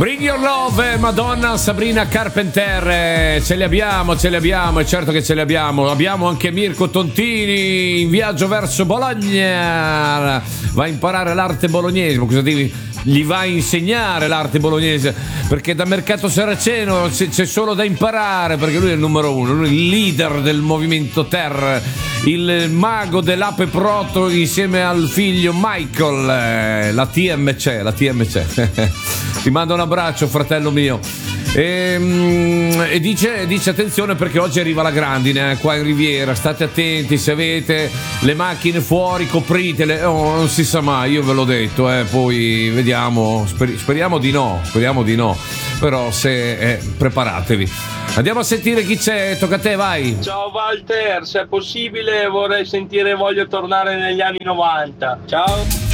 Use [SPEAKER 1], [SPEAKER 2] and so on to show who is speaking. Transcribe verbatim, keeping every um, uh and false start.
[SPEAKER 1] Bring Your Love, Madonna, Sabrina Carpenter, eh, ce li abbiamo, ce li abbiamo, è certo che ce li abbiamo. Abbiamo anche Mirko Tontini in viaggio verso Bologna, va a imparare l'arte bolognese. Ma cosa devi? Gli va a insegnare l'arte bolognese, perché da Mercato Saraceno c'è solo da imparare, perché lui è il numero uno, lui è il leader del movimento Terra, il mago dell'Ape Proto insieme al figlio Michael, eh, la T M C, la T M C. Ti mando un abbraccio, fratello mio. E, e dice, dice attenzione perché oggi arriva la grandine, eh, qua in Riviera, state attenti, se avete le macchine fuori copritele, oh, non si sa mai, io ve l'ho detto, eh, poi vediamo, speri, speriamo di no, speriamo di no, però se eh, preparatevi. Andiamo a sentire chi c'è, tocca a te, vai.
[SPEAKER 2] Ciao Walter, se è possibile vorrei sentire Voglio tornare negli anni novanta. Ciao.